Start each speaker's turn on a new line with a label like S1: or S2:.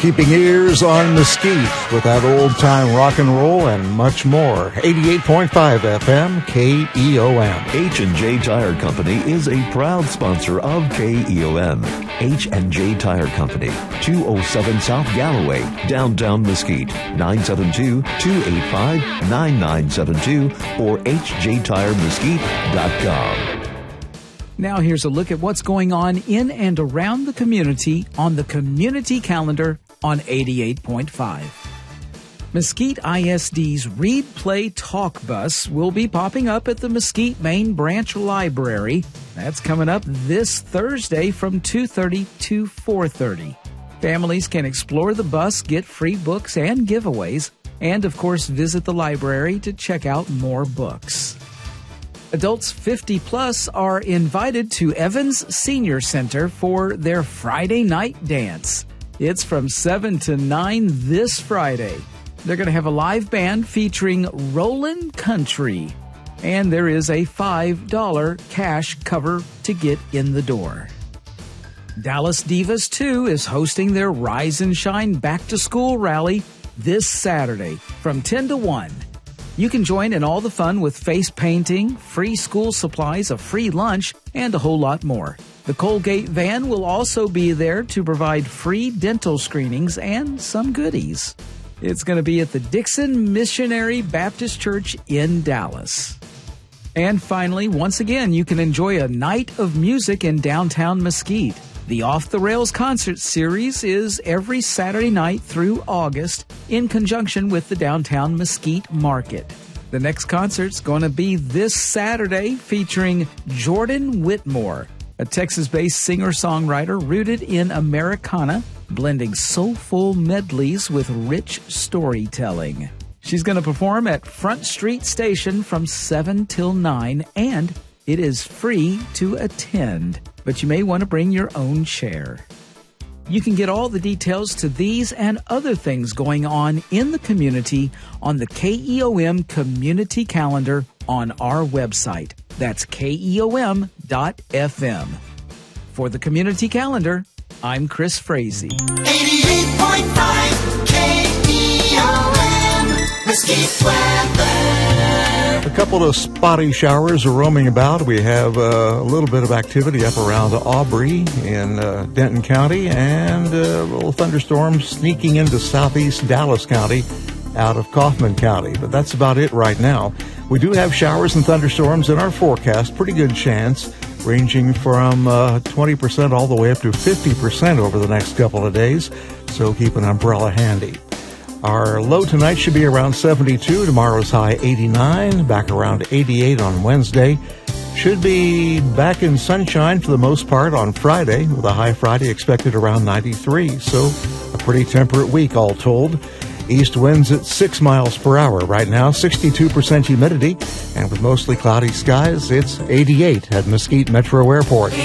S1: keeping ears on Mesquite with that old-time rock and roll and much more. 88.5 FM, KEOM.
S2: H&J Tire Company is a proud sponsor of KEOM. H&J Tire Company, 207 South Galloway, downtown Mesquite, 972-285-9972 or hjtiremesquite.com.
S3: Now here's a look at what's going on in and around the community on the Community Calendar on 88.5. Mesquite ISD's Read, Play, Talk bus will be popping up at the Mesquite Main Branch Library. That's coming up this Thursday from 2:30 to 4:30. Families can explore the bus, get free books and giveaways, and of course visit the library to check out more books. Adults 50 plus are invited to Evans Senior Center for their Friday night dance. It's from 7 to 9 this Friday. They're going to have a live band featuring Rollin' Country. And there is a $5 cash cover to get in the door. Dallas Divas 2 is hosting their Rise and Shine Back to School rally this Saturday from 10 to 1. You can join in all the fun with face painting, free school supplies, a free lunch, and a whole lot more. The Colgate van will also be there to provide free dental screenings and some goodies. It's going to be at the Dixon Missionary Baptist Church in Dallas. And finally, once again, you can enjoy a night of music in downtown Mesquite. The Off the Rails concert series is every Saturday night through August in conjunction with the downtown Mesquite Market. The next concert's going to be this Saturday featuring Jordan Whitmore, a Texas-based singer-songwriter rooted in Americana, blending soulful medleys with rich storytelling. She's going to perform at Front Street Station from 7 till 9, and it is free to attend, but you may want to bring your own chair. You can get all the details to these and other things going on in the community on the KEOM Community Calendar on our website. That's KEOM.FM. For the Community Calendar, I'm Chris Frazee.
S4: 88.5 KEOM, Mesquite weather.
S1: A couple of spotty showers are roaming about. We have a little bit of activity up around Aubrey in Denton County, and a little thunderstorm sneaking into southeast Dallas County out of Kaufman County. But that's about it right now. We do have showers and thunderstorms in our forecast. Pretty good chance, ranging from 20% all the way up to 50% over the next couple of days. So keep an umbrella handy. Our low tonight should be around 72. Tomorrow's high 89. Back around 88 on Wednesday. Should be back in sunshine for the most part on Friday, with a high Friday expected around 93. So a pretty temperate week all told. East winds at 6 miles per hour right now, 62% humidity, and with mostly cloudy skies, it's 88 at Mesquite Metro Airport.